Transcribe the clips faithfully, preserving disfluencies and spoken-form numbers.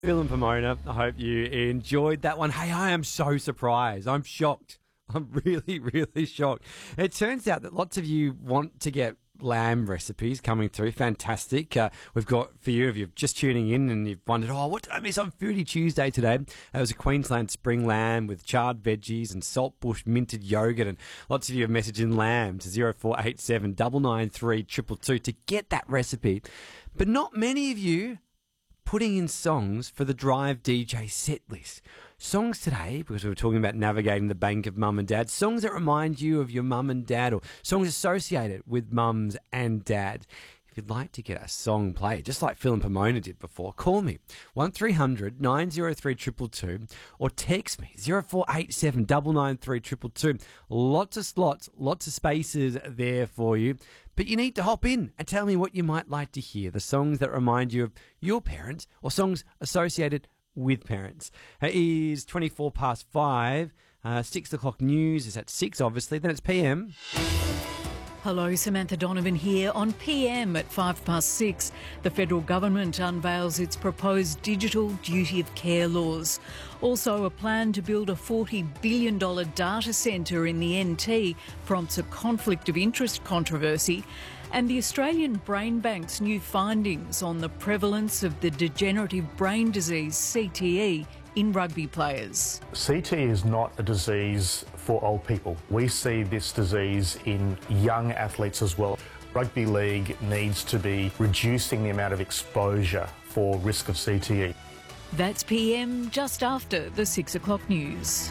Phil and Pomona, I hope you enjoyed that one. Hey, I am so surprised. I'm shocked. I'm really, really shocked. It turns out that lots of you want to get lamb recipes coming through. Fantastic. Uh, we've got, for you, if you're just tuning in and you've wondered, oh, what did I miss on Foodie Tuesday today? It was a Queensland spring lamb with charred veggies and saltbush minted yogurt. And lots of you have messaged in lamb to zero four eight seven nine nine three two two two to get that recipe. But not many of you putting in songs for the Drive D J set list. Songs today, because we were talking about navigating the bank of mum and dad, songs that remind you of your mum and dad, or songs associated with mums and dad. If you'd like to get a song played, just like Phil and Pomona did before, call me one three hundred nine oh three two two two or text me zero four eight seven nine nine three two two two. Lots of slots, lots of spaces there for you. But you need to hop in and tell me what you might like to hear, the songs that remind you of your parents or songs associated with parents. It is twenty-four past five. Uh, six o'clock news is at six, obviously. Then it's P M. Hello, Samantha Donovan here. On P M at five past six, the federal government unveils its proposed digital duty of care laws. Also, a plan to build a forty billion dollars data centre in the N T prompts a conflict of interest controversy. And the Australian Brain Bank's new findings on the prevalence of the degenerative brain disease, C T E, in rugby players. C T E is not a disease for old people. We see this disease in young athletes as well. Rugby league needs to be reducing the amount of exposure for risk of C T E. That's P M just after the six o'clock news.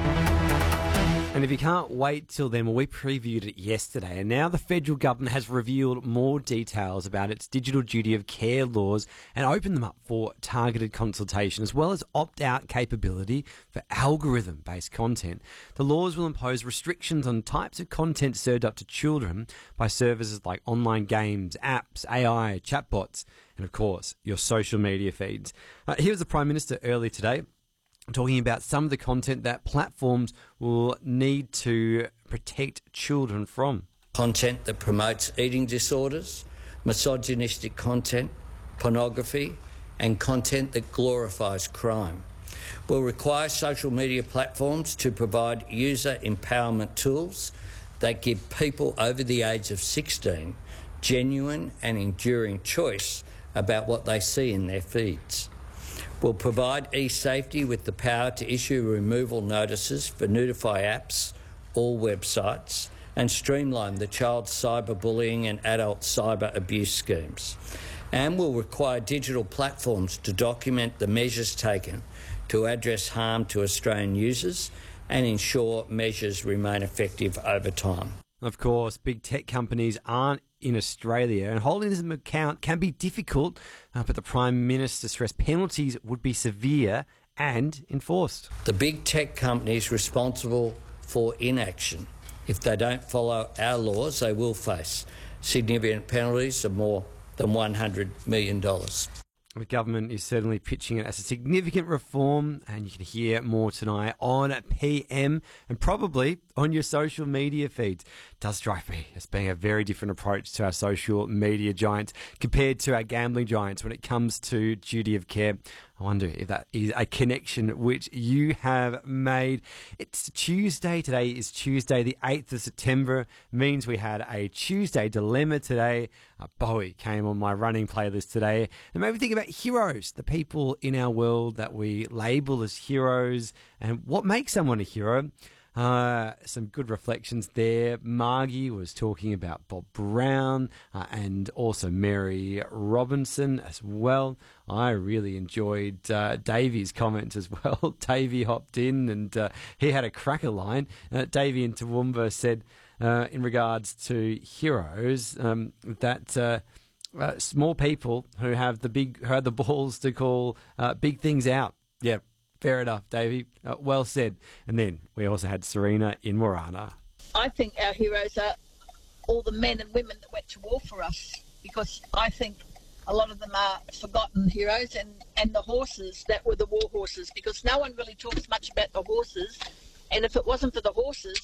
And if you can't wait till then, well, we previewed it yesterday, and now the federal government has revealed more details about its digital duty of care laws and opened them up for targeted consultation, as well as opt-out capability for algorithm-based content. The laws will impose restrictions on types of content served up to children by services like online games, apps, A I, chatbots, and of course, your social media feeds. Uh, here was the Prime Minister earlier today, talking about some of the content that platforms will need to protect children from. Content that promotes eating disorders, misogynistic content, pornography, and content that glorifies crime. Will require social media platforms to provide user empowerment tools that give people over the age of sixteen genuine and enduring choice about what they see in their feeds. Will provide eSafety with the power to issue removal notices for nudify apps or websites and streamline the child cyberbullying and adult cyber abuse schemes. And will require digital platforms to document the measures taken to address harm to Australian users and ensure measures remain effective over time. Of course, big tech companies aren't in Australia, and holding them account can be difficult, uh, but the Prime Minister stressed penalties would be severe and enforced. The big tech companies responsible for inaction, if they don't follow our laws, they will face significant penalties of more than one hundred million dollars. The government is certainly pitching it as a significant reform, and you can hear more tonight on P M and probably on your social media feeds. It does strike me as being a very different approach to our social media giants compared to our gambling giants when it comes to duty of care. I wonder if that is a connection which you have made. It's Tuesday. Today is Tuesday, the eighth of September. Means we had a Tuesday dilemma today. Uh, Bowie came on my running playlist today. And made me think about heroes, the people in our world that we label as heroes, and what makes someone a hero. Uh, some good reflections there. Margie was talking about Bob Brown uh, and also Mary Robinson as well. I really enjoyed uh, Davey's comments as well. Davey hopped in and uh, he had a cracker line. Uh, Davey in Toowoomba said uh, in regards to heroes um, that uh, uh, small people who have the big, who have the balls to call uh, big things out. Yeah. Fair enough, Davey. Uh, well said. And then we also had Serena in Morana. I think our heroes are all the men and women that went to war for us, because I think a lot of them are forgotten heroes, and, and the horses that were the war horses, because no one really talks much about the horses. And if it wasn't for the horses,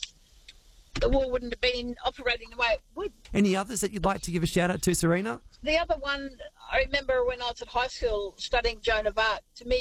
the war wouldn't have been operating the way it would. Any others that you'd like to give a shout out to, Serena? The other one, I remember when I was at high school studying Joan of Arc, to me,